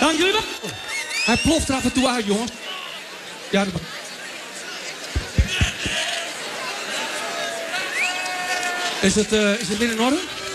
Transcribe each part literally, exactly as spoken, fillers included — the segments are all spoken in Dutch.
Dank jullie wel. Hij ploft er af en toe uit, jongen. Ja, dat... Is het, uh, is het weer in orde?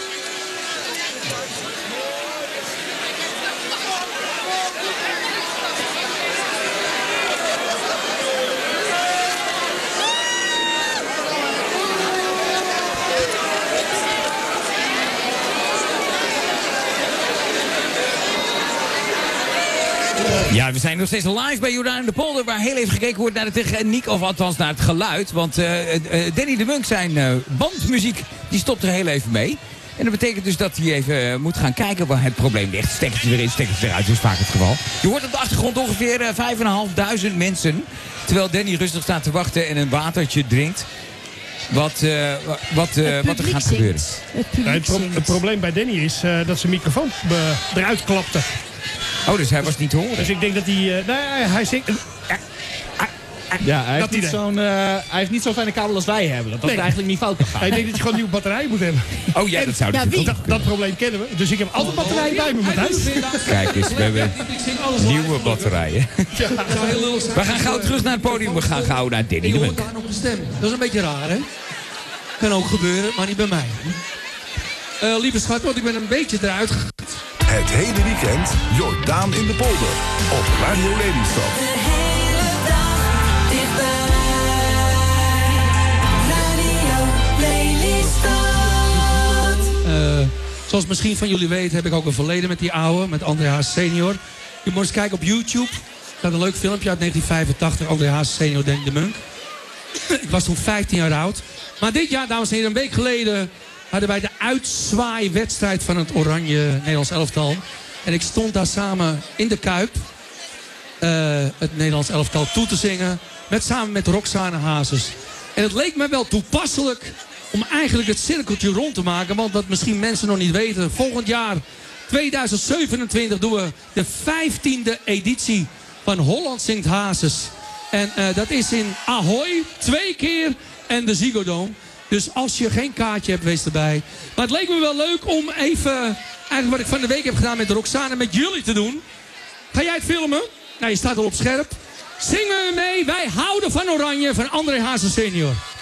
Ja, we zijn nog steeds live bij Jordaan in de Polder, waar heel even gekeken wordt naar de techniek, of althans naar het geluid. Want uh, uh, Danny de Munk, zijn uh, bandmuziek, die stopt er heel even mee. En dat betekent dus dat hij even uh, moet gaan kijken waar het probleem ligt. Stekkertje erin, stekkertje eruit, dat is vaak het geval. Je hoort op de achtergrond ongeveer uh, vijf en een half duizend mensen. Terwijl Danny rustig staat te wachten en een watertje drinkt. Wat, uh, wat, uh, wat er gaat zingt. gebeuren. Het, Ja, het, pro het probleem bij Danny is uh, dat zijn microfoon eruit klapte. Oh, dus hij was niet te horen. Dus ik denk dat hij... Uh, nee, hij zingt... Uh, uh, uh, Ja, hij heeft, dat niet zo'n, uh, hij heeft niet zo'n fijne kabel als wij hebben. Dat dat Nee. eigenlijk niet fout kan gaan. ik denk dat je gewoon een nieuwe batterij moet hebben. Oh ja, dat zou Ja, natuurlijk wie? ook Dat, kunnen. dat probleem kennen we. Dus ik heb altijd batterijen bij me met huis. Kijk eens, we hebben nieuwe batterijen. We gaan gauw terug naar het podium. We gaan gauw naar Danny Ik de hoor Munk. daar nog een stem. Dat is een beetje raar, hè? Kan ook gebeuren, maar niet bij mij. Uh, lieve schat, want ik ben een beetje eruit gegaan. Het hele weekend Jordaan in de Polder op Radio Lelystad. De hele dag dichtbij. Radio Lelystad. Uh, zoals misschien van jullie weten heb ik ook een verleden met die ouwe, met André Haas senior. Je moet eens kijken op YouTube. Er staat een leuk filmpje uit negentien vijfentachtig, André Haas senior, Danny de Munk. Ik was toen vijftien jaar oud. Maar dit jaar, dames en heren, een week geleden hadden wij de uitzwaaiwedstrijd van het Oranje Nederlands elftal. En ik stond daar samen in de Kuip uh, het Nederlands elftal toe te zingen. Met, samen met Roxane Hazes. En het leek me wel toepasselijk om eigenlijk het cirkeltje rond te maken. Want wat misschien mensen nog niet weten. Volgend jaar, tweeduizend zevenentwintig, doen we de vijftiende editie van Holland Zingt Hazes. En uh, dat is in Ahoy, twee keer, en de Ziggo Dome. Dus als je geen kaartje hebt, wees erbij. Maar het leek me wel leuk om even, eigenlijk wat ik van de week heb gedaan met Roxane, met jullie te doen. Ga jij het filmen? Nou, je staat al op scherp. Zingen we mee, wij houden van Oranje, van André Hazes senior.